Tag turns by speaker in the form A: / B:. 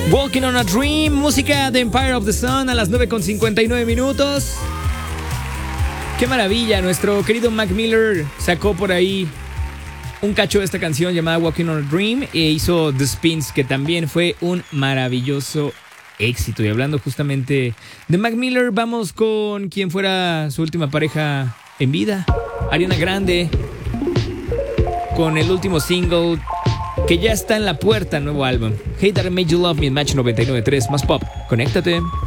A: Walking on a Dream, música de Empire of the Sun a las 9:59. Qué maravilla, nuestro querido Mac Miller sacó por ahí un cacho de esta canción llamada Walking on a Dream e hizo The Spins, que también fue un maravilloso éxito. Y hablando justamente de Mac Miller, vamos con quien fuera su última pareja en vida, Ariana Grande, con el último single que ya está en la puerta, nuevo álbum, Hate That I Made You Love Me, en Match 99.3, más pop. Conéctate.